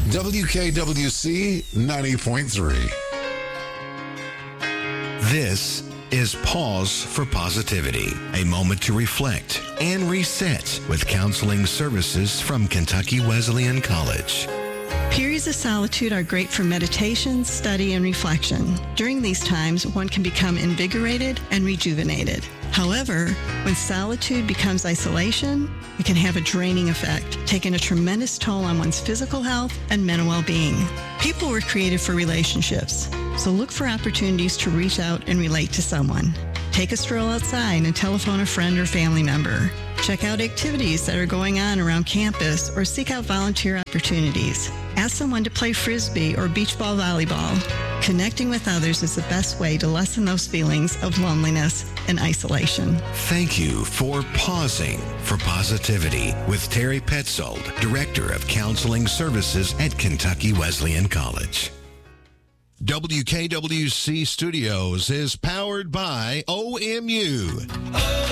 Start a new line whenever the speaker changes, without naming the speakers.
WKWC 90.3.
This is Pause for Positivity, a moment to reflect and reset with counseling services from Kentucky Wesleyan College.
Periods of solitude are great for meditation, study, and reflection. During these times, one can become invigorated and rejuvenated. However, when solitude becomes isolation, it can have a draining effect, taking a tremendous toll on one's physical health and mental well-being. People were created for relationships, so look for opportunities to reach out and relate to someone. Take a stroll outside and telephone a friend or family member. Check out activities that are going on around campus or seek out volunteer opportunities. Ask someone to play frisbee or beach ball volleyball. Connecting with others is the best way to lessen those feelings of loneliness and isolation.
Thank you for pausing for positivity with Terry Petzold, Director of Counseling Services at Kentucky Wesleyan College. WKWC Studios is powered by OMU.